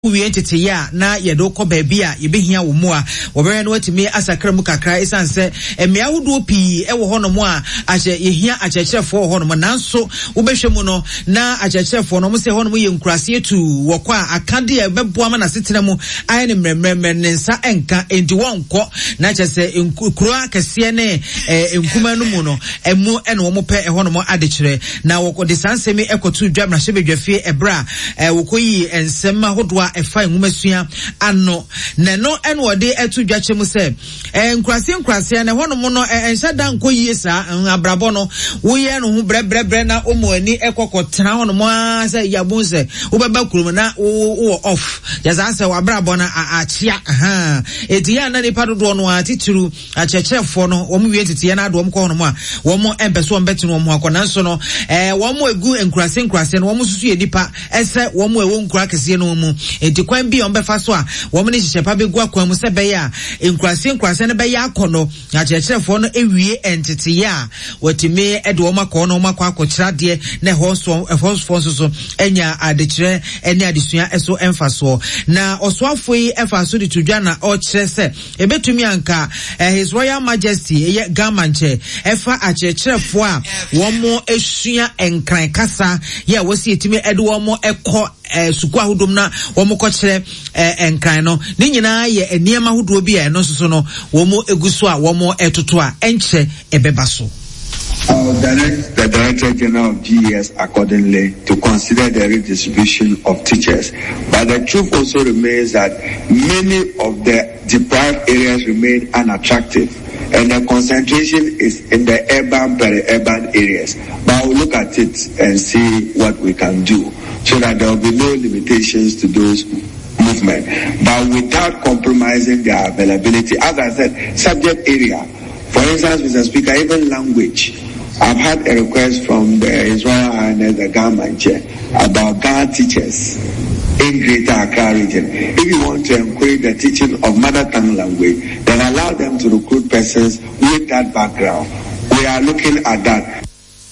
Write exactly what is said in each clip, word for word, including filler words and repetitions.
we entity ya na yedo ko baabi a yebehia wo mu a wobere no atimi asakra mu kakra isan se emia wodo pi e wo hono mu a ahye yehia akyekyerefo hono mu nanso wobehwe mu no na akyekyerefo no mu se hono mu ye nkurase etu wokwa akade e beboa ma na setena mu aye ne mremrem ne nsa enka enti wonko na kyese nkuro akese ne enkuma no mu no emu ene wo mu pe e hono mu adekyere na woko de sansemi ekotu dwa mrahye bedwafie ebra wokoyi ensema hodo efa nwumasua ano ne no ene wode etu dwache mu se enkurase enkurase ne hono mu no enhya dan koyie sa abrabo no wo ye no hu brebrebre na omo ani ekokotena hono mu asa yabon se wo beba kurum na wo off yaza se wa brabo na achia ha etiya na ne padodo no atituru achechefo no wo mu wie titiye na ado mu ko hono mu a wo mu empeso mbetinu wo mu akona nso no eh wo mu egu enkurase enkurase no wo mu susu edipa ese wo mu ewo nkura kese no mu enti kwan bi on befa so a wo mu ne hyepa begu akwan mu se be ya enkurase enkurase ne be ya akono achechefo no ewie entity ya watimi ede wo makọ no makọ akọkyira de na hoso efo so enya adekire ene adesua eso emfaso na osoafo yi efaso de tudwa na o kire se ebetumi anka his royal majesty eye gamanche efa achechefo a wo mo esua enkran kasa ya wosi etimi ede wo mo ekọ eh suku ahodom na wo mo kọkyere eh enkran no ne nyina ye eniema hodo bi a no so no wo mo eguso a wo mo etoto a enche ebeba so. I'll direct the Director General of G E S accordingly to consider the redistribution of teachers. But the truth also remains that many of the deprived areas remain unattractive, and the concentration is in the urban, peri-urban areas. But we'll look at it and see what we can do so that there will be no limitations to those movements, but without compromising their availability. As I said, subject area. For instance, Mister Speaker, even language. I've had a request from the His Royal Highness, the Gamanche, about Ghana teachers in Greater Accra region. If you want to encourage the teaching of mother tongue language, then allow them to recruit persons with that background. We are looking at that.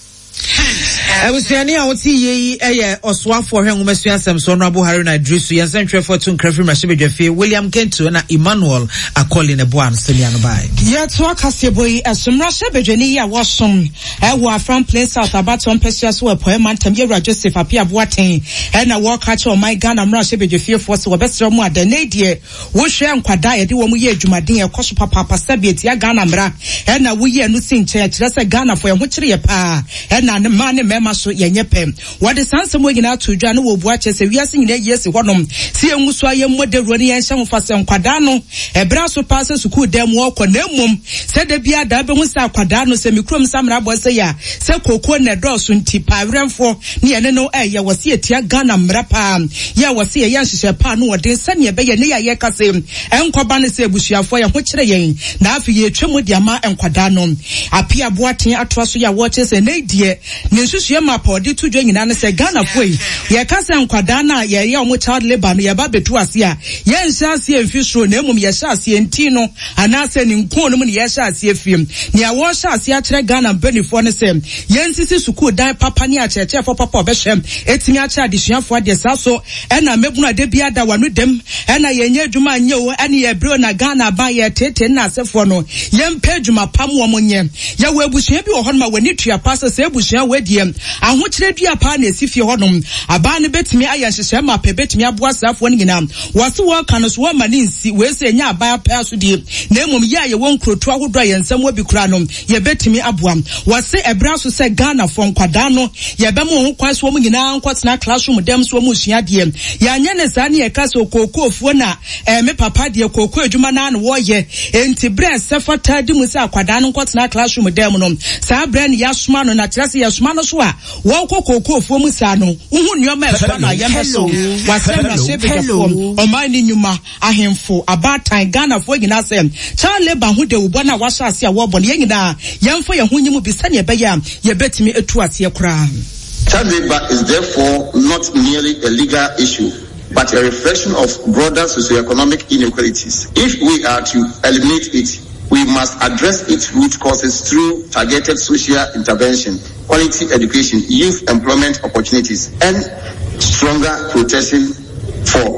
I was saying, I would see ye a Oswa for him, Monsieur Samson, Rabu Haruna Drisu, Yansen for two Crafty Mashibi, William Kentu, and Emmanuel are calling a boan, Silian by. Yet, what Cassiboy, as some Russia, Virginia was some, I was from place out about some pestias were poem and Tamira Joseph appear Boating, and I walk out on my gun and Russia, Virginia for so best more than Nadia, we share and Quadia, the one we hear Jumadin, Cosh Papa, Sabiet, Yaganamra, and a we are losing church, that's a Ghana for a witchery pa, and a man, Mema. So yenyepem what is handsome way na to dwa no wo buache se wiase nyina yesi honom se enguso ayem modero ne yen hyem fa se nkwada no ebra so pass school dem wo kọ na mum se da bia da be hu se akwada no se mikrom samra bo se ya se koko na doso nti pa wrenfo ne ye no eh ye wose etia Ghana mra pa ye wose ye yen hyehyɛ pa no wode se ne be ye ne ya ye kase enkoba ne se ebusuafo ye ho kyere yen na afi ye twemu de ama enkwada no apia boaten atoa so ya wo che se ne die ne nsusu mapodi to dwa nyina ne se Ghana foi ye kasa nkwada na ye ye omo child labor no ye ba betu ase a ye nhyɛ ase emfisro na emum ye hyɛ ase enti no anase ne nkon no mu ne ye hyɛ ase efiem ne a wo hyɛ ase a kyerɛ Ghana benifo ne se ye nsisi school dan papa ne a kyerɛkyerɛ fo papa obɛhwem etimi a kyerɛ adesuafo ade sa so ɛna mebunu ade bia da wanu dem ɛna ye nye adwuma nye wo ɛne ye bro na Ghana ba ye tete na asefo no ye mpa adwuma pam wo mo nye ye wo abusua bi wo hɔ no ma wani tua pa se abusua wadiem ahokyere dua pa na esifie honom aba ne betimi aya hyehyɛ ma pe betimi aboa safo ne nyina wase wo ka no so wo ma ne nsi we se nya aba pa so die na emom ya ye won kroto ahodo ye nsam obi kura no ye betimi aboa wase ebra so se Ghana fo nkwada no ye be mo ho kwan so mo nyina nkotena classroom dem so mo sua die ya nya ne sa ne ye ka so kokofuo na eh me papa die kokko adwuma na no wo ye enti bre sefata di mu se akwada no nkotena classroom dem no sa bre ne ya soma no na kyerɛ se ya soma no so a wo kokoko fo mu sa no uhu nyoma e fa na yem so wasem na shebe fo o man ni nyuma ahemfo abatan Ghana fo nyina sem child labor hu de wo na wa sha ase a wo bo ne nyina yemfo ye hu nyimu bi sa ne be ya ye betimi etu ase kura. Child labor is therefore not merely a legal issue, but a reflection of broader socioeconomic inequalities. If we are to eliminate it, we must address its root causes through targeted social intervention, quality education, youth employment opportunities, and stronger protection for